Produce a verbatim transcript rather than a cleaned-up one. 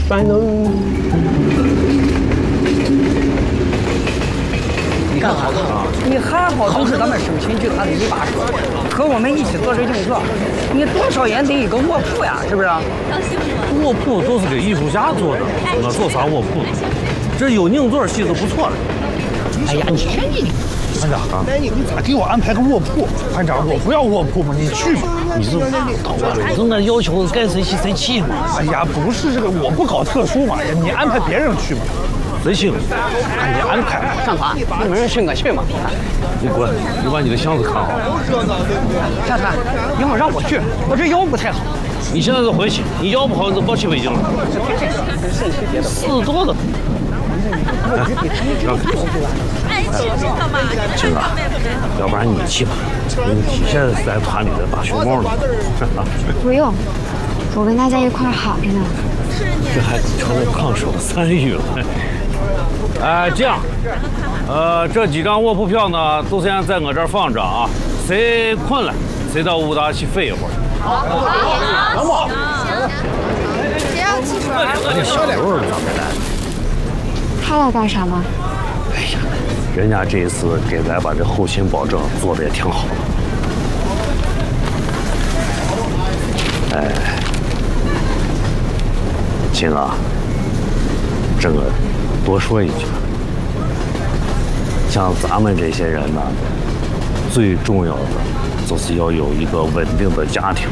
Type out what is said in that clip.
反正你看好啊，你还好都是咱们省群剧团的一把手，和我们一起做这硬座，你多少也得一个卧铺呀，是不是？ 卧铺都是给艺术家做的，我做啥卧铺？这有硬座戏就不错了。 哎呀，你看你。 团长啊，你咋给我安排个卧铺？团长，我不要卧铺嘛，你去吧。 你这捣乱了，总得要求该谁戏谁去嘛。 哎呀，不是这个，我不搞特殊嘛，你安排别人去嘛。 谁去？ 看你安排。 上团，你们人去我去嘛。 你滚！你把你的箱子看好。 看看，一会儿让我去，我这腰不太好。 你现在就回去，你腰不好你就别去北京了。事多的。 青哥，要不然你去吧，你现在在团里的大熊猫呢。 不用，我跟大家一块儿好着呢。 这还成了抗手参与了。哎，这样，呃，这几张卧铺票呢，都先在我这儿放着啊。谁困了，谁到武大去睡一会儿。 好，好不？ 谁要汽水？ 我这小刘儿咋没来？ 他来干啥吗？ 哎呀，人家这一次给咱把这后勤保证做的也挺好的。哎，亲啊，这个多说一句，像咱们这些人呢，最重要的就是要有一个稳定的家庭。